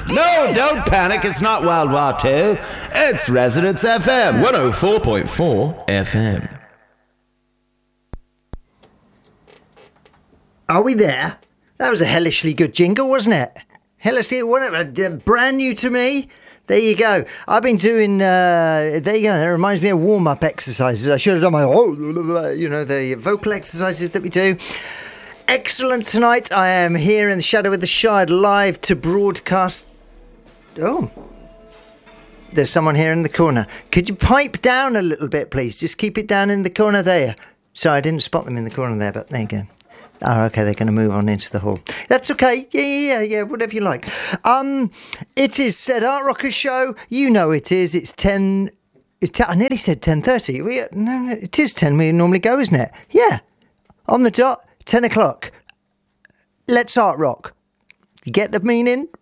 No, don't panic. It's not World War II. It's Resonance FM. 104.4 FM. Are we there? That was a hellishly good jingle, wasn't it? Hellishly, whatever, brand new to me. There you go. I've been doing, there you go, that reminds me of warm-up exercises. I should have done my, the vocal exercises that we do. Excellent tonight. I am here in the Shadow of the Shard live to broadcast. Oh, there's someone here in the corner. Could you pipe down a little bit, please? Just keep it down in the corner there. Sorry, I didn't spot them in the corner there, but there you go. Oh, okay, they're going to move on into the hall. That's okay. Yeah, whatever you like. It is Said Art Rocker Show. You know it is. It's 10... I nearly said 10:30. No, it is 10 we normally go, isn't it? Yeah. On the dot, 10 o'clock. Let's art rock. You get the meaning?